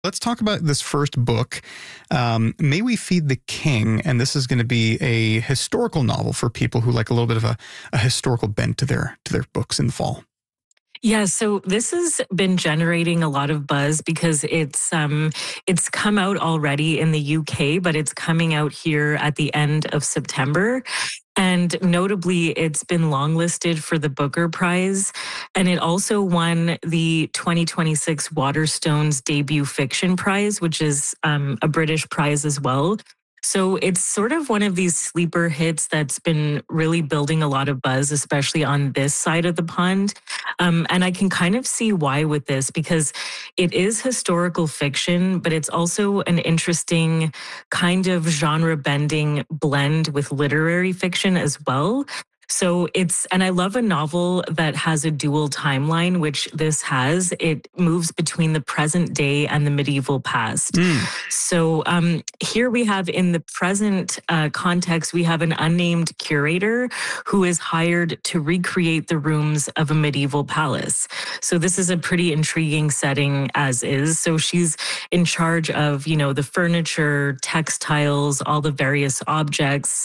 Let's talk about this first book, May We Feed the King. And this is going to be a historical novel for people who like a little bit of a historical bent to their books in the fall. Yeah, so this has been generating a lot of buzz because it's come out already in the UK, but it's coming out here at the end of September. And notably, it's been longlisted for the Booker Prize. And it also won the 2026 Waterstones Debut Fiction Prize, which is a British prize as well. So it's sort of one of these sleeper hits that's been really building a lot of buzz, especially on this side of the pond. And I can kind of see why with this, because it is historical fiction, but it's also an interesting kind of genre bending blend with literary fiction as well. So and I love a novel that has a dual timeline, which this has. It moves between the present day and the medieval past. So here we have in the present context, we have an unnamed curator who is hired to recreate the rooms of a medieval palace. So this is a pretty intriguing setting as is. So she's in charge of, the furniture, textiles, all the various objects,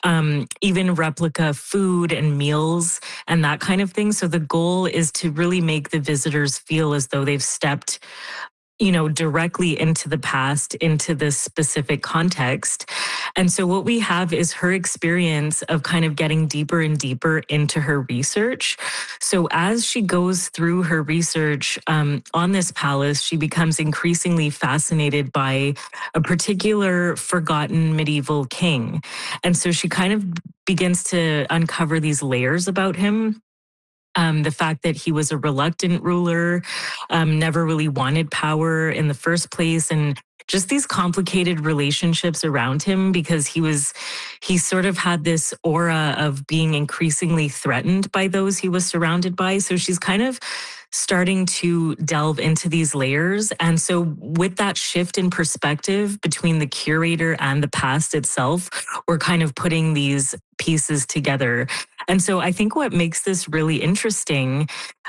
even replica food and meals and that kind of thing. So the goal is to really make the visitors feel as though they've stepped directly into the past, into this specific context. And so what we have is her experience of kind of getting deeper and deeper into her research. So as she goes through her research on this palace, she becomes increasingly fascinated by a particular forgotten medieval king. And so she kind of begins to uncover these layers about him. The fact that he was a reluctant ruler, never really wanted power in the first place, and just these complicated relationships around him because he sort of had this aura of being increasingly threatened by those he was surrounded by. So she's kind of starting to delve into these layers. And so with that shift in perspective between the curator and the past itself, we're kind of putting these pieces together. And so I think what makes this really interesting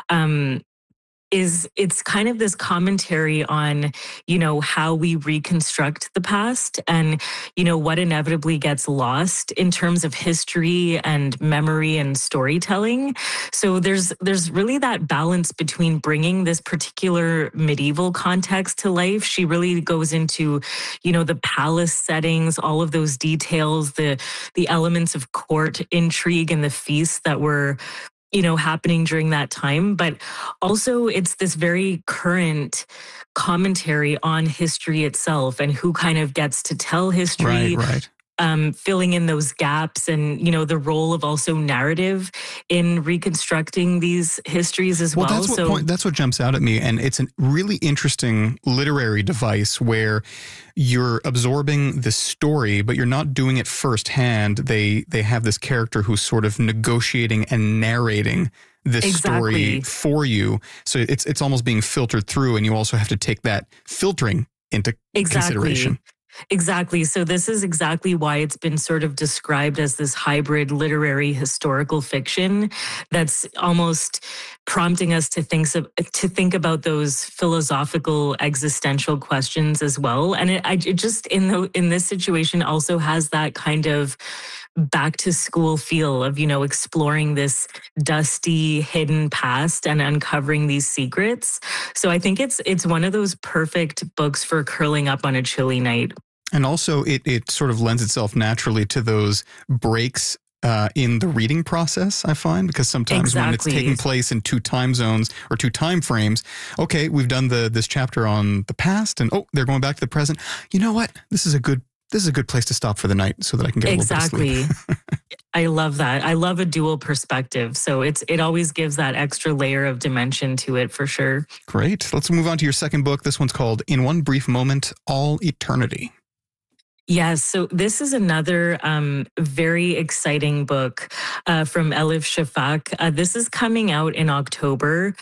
is it's kind of this commentary on, how we reconstruct the past and, what inevitably gets lost in terms of history and memory and storytelling. So there's really that balance between bringing this particular medieval context to life. She really goes into, the palace settings, all of those details, the elements of court intrigue and the feasts that were happening during that time. But also it's this very current commentary on history itself and who kind of gets to tell history. Right. Filling in those gaps and, the role of also narrative in reconstructing these histories as well. That's what jumps out at me. And it's a really interesting literary device where you're absorbing the story, but you're not doing it firsthand. They have this character who's sort of negotiating and narrating this story for you. So it's almost being filtered through, and you also have to take that filtering into consideration. Exactly. So this is exactly why it's been sort of described as this hybrid literary historical fiction that's almost prompting us to think about those philosophical existential questions as well. And it just in this situation also has that kind of back to school feel of, exploring this dusty, hidden past and uncovering these secrets. So I think it's one of those perfect books for curling up on a chilly night. And also it sort of lends itself naturally to those breaks in the reading process, I find, because sometimes when it's taking place in two time zones or two time frames, okay, we've done this chapter on the past and they're going back to the present. You know what? This is a good place to stop for the night so that I can get a little bit of sleep. I love that. I love a dual perspective. So it always gives that extra layer of dimension to it for sure. Great. Let's move on to your second book. This one's called In One Brief Moment, All Eternity. Yes, so this is another very exciting book from Elif Shafak. This is coming out in October.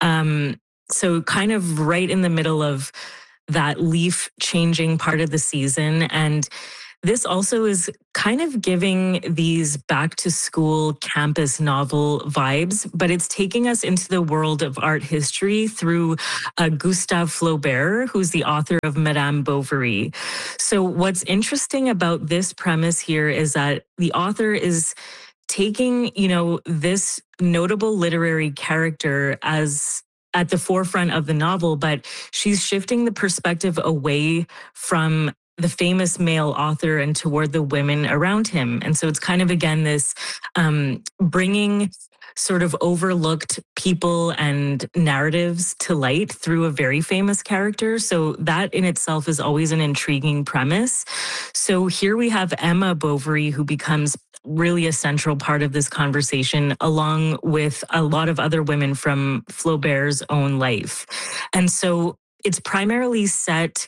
So kind of right in the middle of that leaf changing part of the season. And This also is kind of giving these back to school campus novel vibes, but it's taking us into the world of art history through Gustave Flaubert, who's the author of Madame Bovary. So, what's interesting about this premise here is that the author is taking, this notable literary character as at the forefront of the novel, but she's shifting the perspective away from the famous male author and toward the women around him. And so it's kind of, again, this bringing sort of overlooked people and narratives to light through a very famous character. So that in itself is always an intriguing premise. So here we have Emma Bovary, who becomes really a central part of this conversation, along with a lot of other women from Flaubert's own life. And so it's primarily set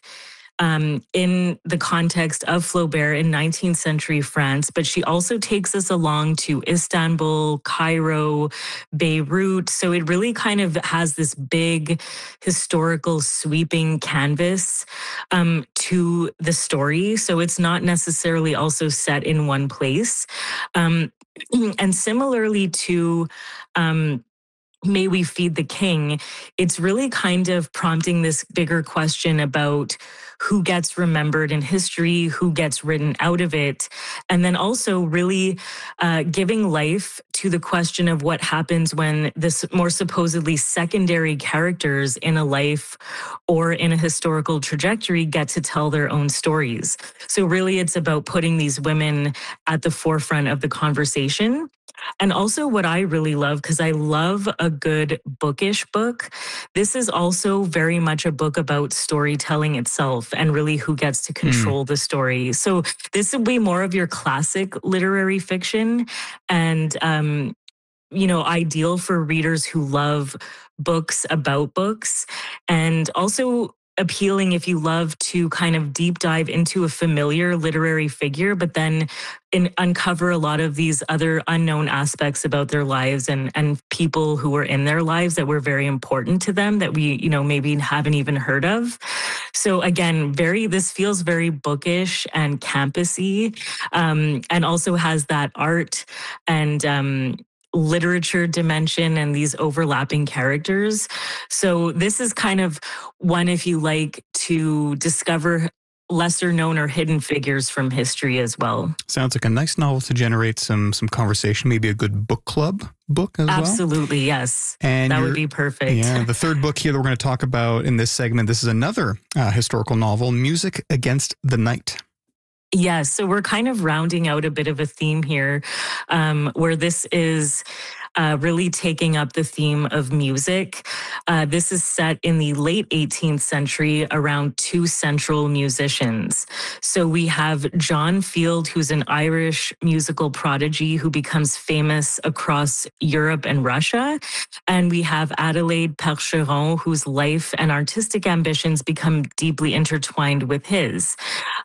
in the context of Flaubert in 19th century France, but she also takes us along to Istanbul, Cairo, Beirut. So it really kind of has this big historical sweeping canvas to the story. So it's not necessarily also set in one place. And similarly to May We Feed the King, it's really kind of prompting this bigger question about who gets remembered in history, who gets written out of it, and then also really giving life to the question of what happens when this more supposedly secondary characters in a life or in a historical trajectory get to tell their own stories. So really it's about putting these women at the forefront of the conversation. And also what I really love, because I love a good bookish book, this is also very much a book about storytelling itself and really who gets to control the story. So this would be more of your classic literary fiction and, ideal for readers who love books about books, and also appealing if you love to kind of deep dive into a familiar literary figure, but then uncover a lot of these other unknown aspects about their lives and people who were in their lives that were very important to them that we, maybe haven't even heard of. So again, this feels very bookish and campusy, and also has that art and literature dimension and these overlapping characters. So this is kind of one if you like to discover lesser known or hidden figures from history as well. Sounds like a nice novel to generate some conversation, maybe a good book club book as well. Absolutely, yes. And that would be perfect. Yeah, the third book here that we're going to talk about in this segment, this is another historical novel, Music Against the Night. Yes, so we're kind of rounding out a bit of a theme here, where this is really taking up the theme of music. This is set in the late 18th century around two central musicians. So we have John Field, who's an Irish musical prodigy who becomes famous across Europe and Russia. And we have Adelaide Percheron, whose life and artistic ambitions become deeply intertwined with his.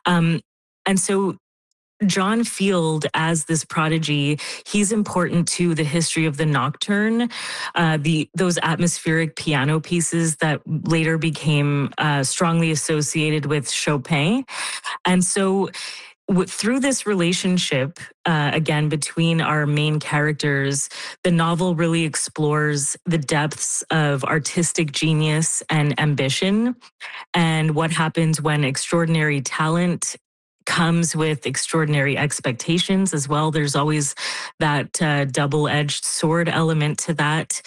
And so John Field, as this prodigy, he's important to the history of the nocturne, those atmospheric piano pieces that later became strongly associated with Chopin. And so through this relationship, again, between our main characters, the novel really explores the depths of artistic genius and ambition and what happens when extraordinary talent comes with extraordinary expectations as well. There's always that double-edged sword element to that.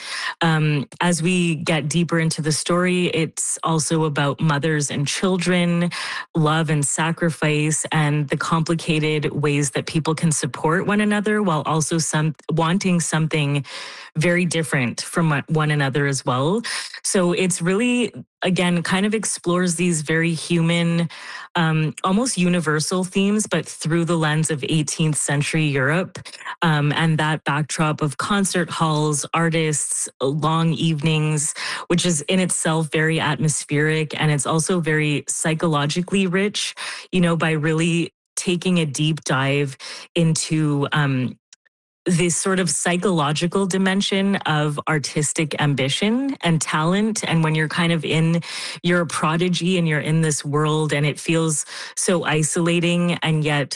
As we get deeper into the story, it's also about mothers and children, love and sacrifice, and the complicated ways that people can support one another while also wanting something very different from one another as well. So it's really, again, kind of explores these very human, almost universal themes, but through the lens of 18th century Europe, and that backdrop of concert halls, artists, long evenings, which is in itself very atmospheric. And it's also very psychologically rich, by really taking a deep dive into this sort of psychological dimension of artistic ambition and talent. And when you're kind of you're a prodigy and you're in this world and it feels so isolating and yet,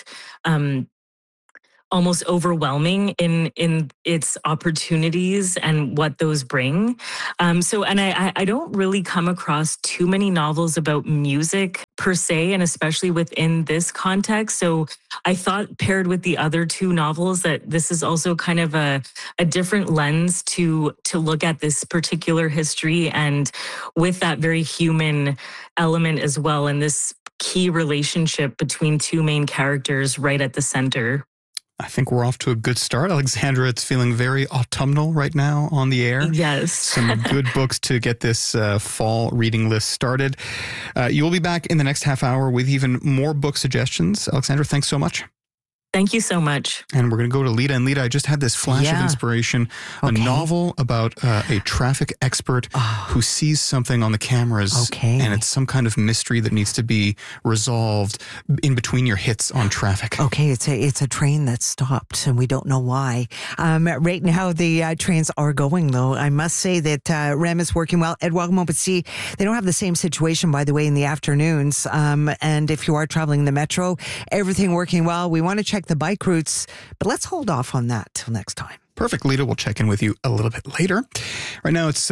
almost overwhelming in its opportunities and what those bring. And I don't really come across too many novels about music per se, and especially within this context. So I thought, paired with the other two novels, that this is also kind of a different lens to look at this particular history, and with that very human element as well, and this key relationship between two main characters right at the center. I think we're off to a good start. Alexandra, it's feeling very autumnal right now on the air. Yes. Some good books to get this fall reading list started. You will be back in the next half hour with even more book suggestions. Alexandra, thanks so much. Thank you so much. And we're going to go to Lita. And Lita, I just had this flash of inspiration. Okay. A novel about a traffic expert who sees something on the cameras. Okay. And it's some kind of mystery that needs to be resolved in between your hits on traffic. Okay, it's a train that stopped and we don't know why. Right now, the trains are going, though. I must say that REM is working well. Edouard Montpetit, they don't have the same situation, by the way, in the afternoons. And if you are traveling the metro, everything working well. We want to check the bike routes, but let's hold off on that till next time. Perfect, Lita. We'll check in with you a little bit later. Right now, it's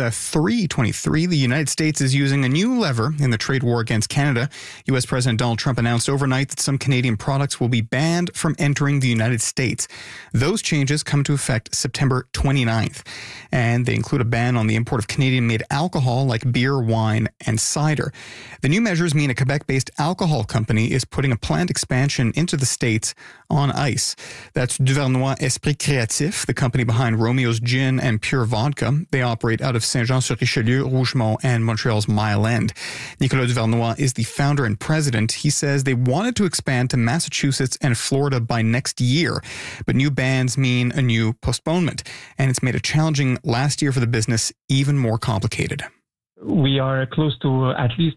3:23. The United States is using a new lever in the trade war against Canada. U.S. President Donald Trump announced overnight that some Canadian products will be banned from entering the United States. Those changes come to effect September 29th, and they include a ban on the import of Canadian-made alcohol like beer, wine, and cider. The new measures mean a Quebec-based alcohol company is putting a planned expansion into the States on ice. That's Duvernois Esprit Créatif, the company behind Romeo's Gin and Pure Vodka. They operate out of Saint-Jean-sur-Richelieu, Rougemont, and Montreal's Mile End. Nicolas Duvernois is the founder and president. He says they wanted to expand to Massachusetts and Florida by next year, but new bans mean a new postponement, and it's made a challenging last year for the business even more complicated. We are close to at least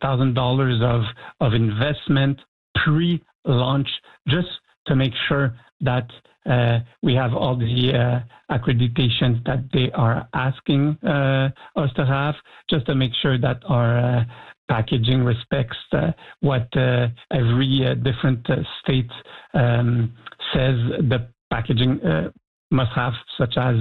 $200,000 of investment pre-launch just to make sure that we have all the accreditations that they are asking us to have, just to make sure that our packaging respects what every different state says the packaging must have, such as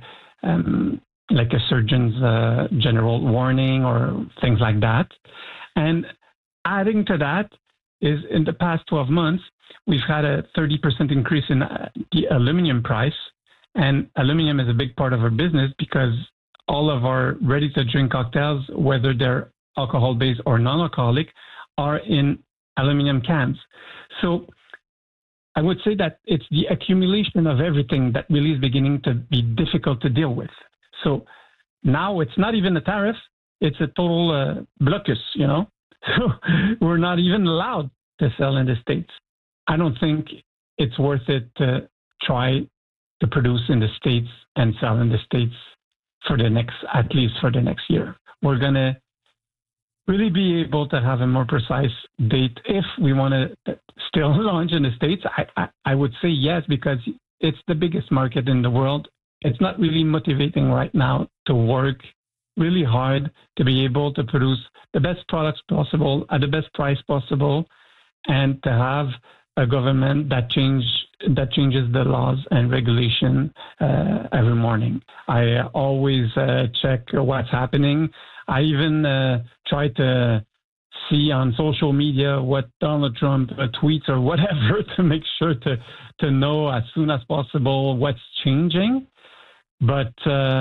like a surgeon's general warning or things like that. And adding to that is, in the past 12 months, we've had a 30% increase in the aluminum price. And aluminum is a big part of our business because all of our ready-to-drink cocktails, whether they're alcohol-based or non-alcoholic, are in aluminum cans. So I would say that it's the accumulation of everything that really is beginning to be difficult to deal with. So now it's not even a tariff, it's a total blocus, you know? So we're not even allowed to sell in the States. I don't think it's worth it to try to produce in the States and sell in the States at least for the next year. We're going to really be able to have a more precise date if we want to still launch in the States. I would say yes, because it's the biggest market in the world. It's not really motivating right now to work really hard to be able to produce the best products possible at the best price possible, and to have a government that changes the laws and regulation every morning. I always check what's happening. I even try to see on social media what Donald Trump tweets or whatever to make sure to know as soon as possible what's changing. But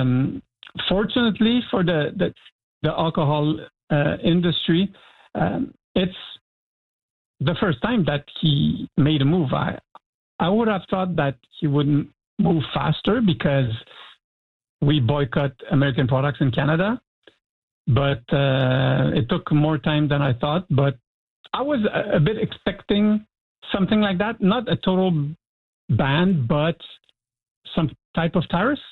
fortunately for the alcohol industry, it's the first time that he made a move. I would have thought that he wouldn't move faster because we boycott American products in Canada. But it took more time than I thought. But I was a bit expecting something like that. Not a total ban, but some type of tariffs.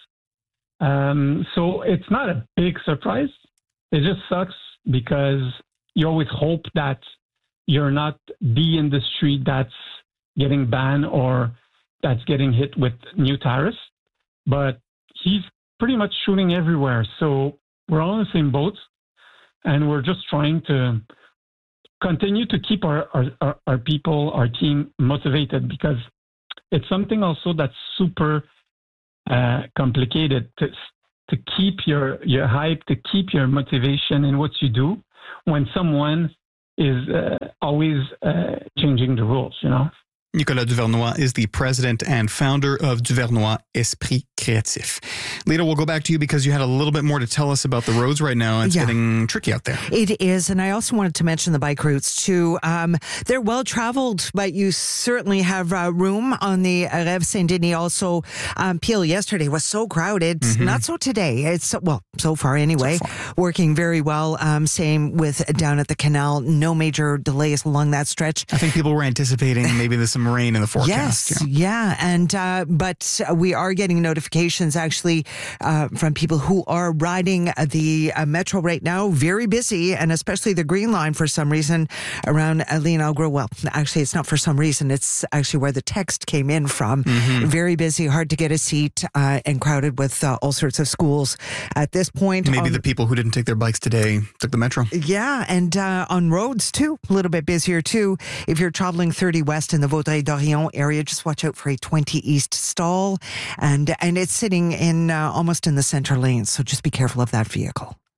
So it's not a big surprise. It just sucks because you always hope that you're not the industry that's getting banned or that's getting hit with new tariffs, but he's pretty much shooting everywhere. So we're all in the same boat, and we're just trying to continue to keep our people, our team motivated, because it's something also that's super complicated to keep your hype, to keep your motivation in what you do when someone is always changing the rules, you know? Nicolas Duvernois is the president and founder of Duvernois Esprit Créatif. Lita, we'll go back to you because you had a little bit more to tell us about the roads right now. It's getting tricky out there. It is. And I also wanted to mention the bike routes too. They're well traveled, but you certainly have room on the Rêve Saint-Denis. Also, Peel yesterday was so crowded. Mm-hmm. Not so today. It's, well, so far anyway, working very well. Same with down at the canal. No major delays along that stretch. I think people were anticipating maybe there's some rain in the forecast. Yes, yeah. And but we are getting notifications actually from people who are riding the metro right now. Very busy, and especially the Green Line for some reason around Léon-Augrot. Well, actually, it's not for some reason. It's actually where the text came in from. Mm-hmm. Very busy, hard to get a seat, and crowded with all sorts of schools at this point. Maybe the people who didn't take their bikes today took the metro. Yeah, and on roads too, a little bit busier too. If you're traveling 30 west in the Vaudreuil-Dorion area, just watch out for a 20 east stall, and it's sitting in almost in the center lane, so just be careful of that vehicle.